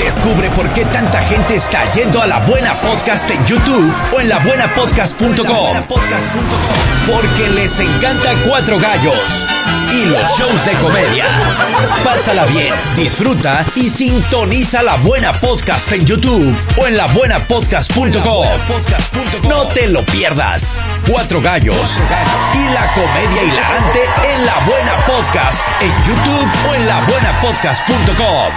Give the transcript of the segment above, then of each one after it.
Descubre por qué tanta gente está yendo a La Buena Podcast en YouTube o en labuenapodcast.com. Porque les encanta Cuatro Gallos y los shows de comedia. Pásala bien, disfruta y sintoniza La Buena Podcast en YouTube o en labuenapodcast.com. No te lo pierdas. Cuatro Gallos y la comedia hilarante en La Buena Podcast en YouTube o en labuenapodcast.com.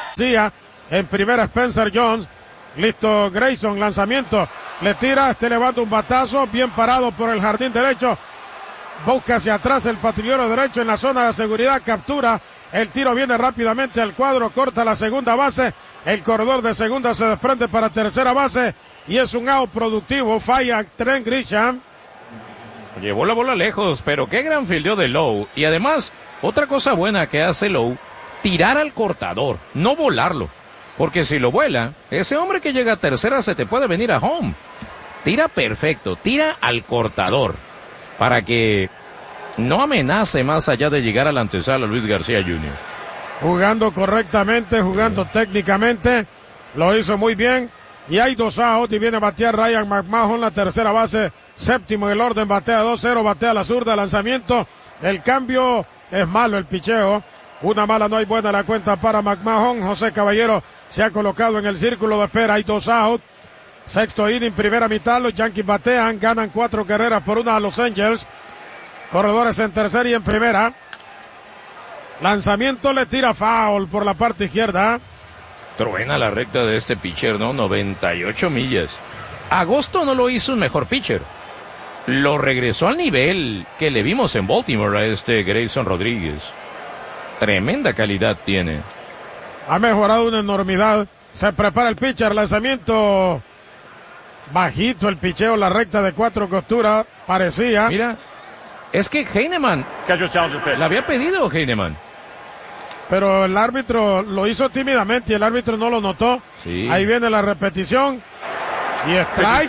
En primera Spencer Jones, listo Grayson, lanzamiento, le tira, levanta un batazo, bien parado por el jardín derecho, busca hacia atrás el patrullero derecho en la zona de seguridad, captura, el tiro viene rápidamente al cuadro, corta la segunda base, el corredor de segunda se desprende para tercera base y es un out productivo, falla Trent Grisham. Llevó la bola lejos, pero qué gran fildeo de Lowe, y además, otra cosa buena que hace Lowe, tirar al cortador, no volarlo. Porque si lo vuela, ese hombre que llega a tercera se te puede venir a home. Tira perfecto, tira al cortador. Para que no amenace más allá de llegar a la antesala Luis García Jr. Jugando correctamente, jugando técnicamente. Lo hizo muy bien. Y hay dos outs y viene a batear Ryan McMahon, la tercera base. Séptimo en el orden, batea 2-0, batea la zurda, lanzamiento. El cambio es malo, el picheo. Una mala, no hay buena la cuenta para McMahon. José Caballero se ha colocado en el círculo de espera. Hay dos out. Sexto inning, primera mitad. Los Yankees batean, ganan 4 carreras por 1 a Los Angels. Corredores en tercera y en primera. Lanzamiento, le tira foul por la parte izquierda. Truena la recta de este pitcher, ¿no? 98 millas. Agosto no lo hizo un mejor pitcher. Lo regresó al nivel que le vimos en Baltimore a este Grayson Rodríguez. Tremenda calidad tiene. Ha mejorado una enormidad. Se prepara el pitcher, lanzamiento bajito, el picheo, la recta de 4 costuras, parecía. Mira, es que Heinemann la había pedido Heinemann. Pero el árbitro lo hizo tímidamente y el árbitro no lo notó. Sí. Ahí viene la repetición. Y strike.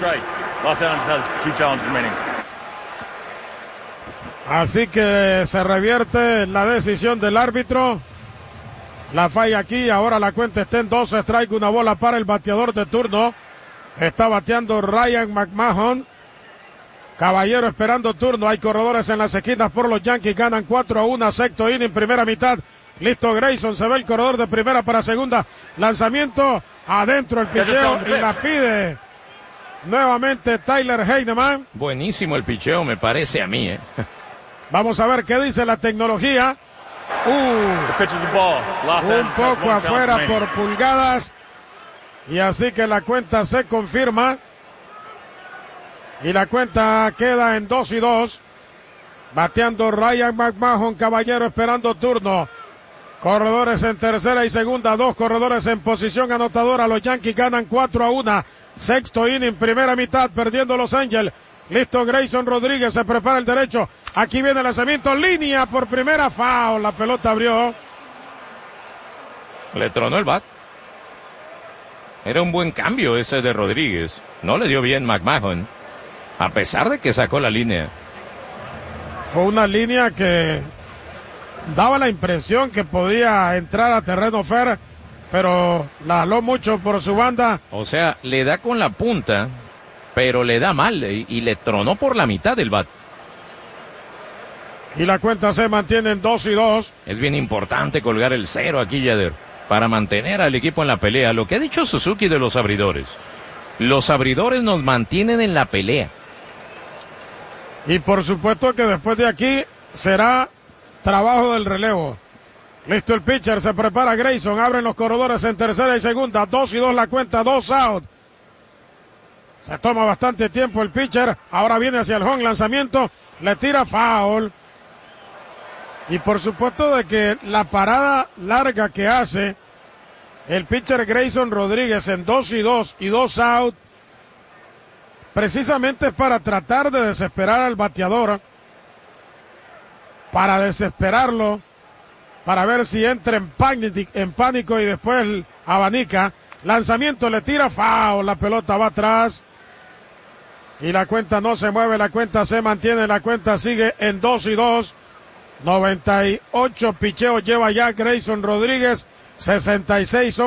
Así que se revierte la decisión del árbitro. La falla aquí, ahora la cuenta está en 2 strike, una bola para el bateador de turno. Está bateando Ryan McMahon. Caballero esperando turno, hay corredores en las esquinas por los Yankees, ganan 4-1, sexto inning, primera mitad. Listo Grayson, se ve el corredor de primera para segunda. Lanzamiento, adentro el picheo y la pide nuevamente Tyler Heinemann. Buenísimo el picheo, me parece a mí, Vamos a ver qué dice la tecnología. Un poco afuera por pulgadas. Y así que la cuenta se confirma. Y la cuenta queda en 2-2. Bateando Ryan McMahon, Caballero esperando turno. Corredores en tercera y segunda, 2 corredores en posición anotadora. Los Yankees ganan 4-1. Sexto inning, primera mitad, perdiendo Los Ángeles. Listo Grayson Rodríguez, se prepara el derecho. Aquí viene el lanzamiento, línea por primera, foul. La pelota abrió. Le tronó el bat. Era un buen cambio ese de Rodríguez. No le dio bien McMahon, a pesar de que sacó la línea. Fue una línea que daba la impresión que podía entrar a terreno fair, pero la jaló mucho por su banda. O sea, le da con la punta, pero le da mal y le tronó por la mitad del bat. Y la cuenta se mantiene en 2-2. Es bien importante colgar el 0 aquí, Yader, para mantener al equipo en la pelea. Lo que ha dicho Suzuki de los abridores. Los abridores nos mantienen en la pelea. Y por supuesto que después de aquí será trabajo del relevo. Listo el pitcher, se prepara Grayson, abren los corredores en tercera y segunda, 2-2 la cuenta, 2 out. Se toma bastante tiempo el pitcher, ahora viene hacia el home, lanzamiento, le tira foul. Y por supuesto de que la parada larga que hace el pitcher Grayson Rodríguez en 2-2 y 2 out, precisamente para tratar de desesperar al bateador, para desesperarlo, para ver si entra en pánico y después abanica. Lanzamiento, le tira foul, la pelota va atrás. Y la cuenta no se mueve, la cuenta se mantiene, la cuenta sigue en 2-2. 98 picheos lleva ya Grayson Rodríguez, 66 son